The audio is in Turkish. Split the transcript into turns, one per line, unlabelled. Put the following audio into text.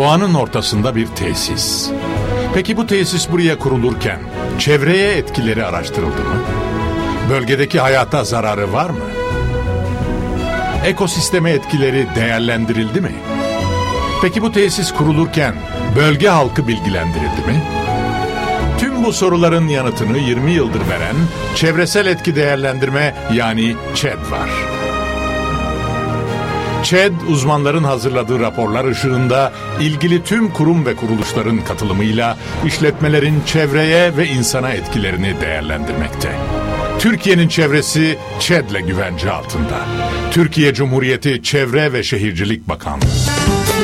doğanın ortasında bir tesis. Peki bu tesis buraya kurulurken çevreye etkileri araştırıldı mı? Bölgedeki hayata zararı var mı? Ekosisteme etkileri değerlendirildi mi? Peki bu tesis kurulurken bölge halkı bilgilendirildi mi? Tüm bu soruların yanıtını 20 yıldır veren çevresel etki değerlendirme yani ÇED var. ÇED, uzmanların hazırladığı raporlar ışığında ilgili tüm kurum ve kuruluşların katılımıyla işletmelerin çevreye ve insana etkilerini değerlendirmekte. Türkiye'nin çevresi ÇED'le güvence altında. Türkiye Cumhuriyeti Çevre ve Şehircilik Bakanlığı.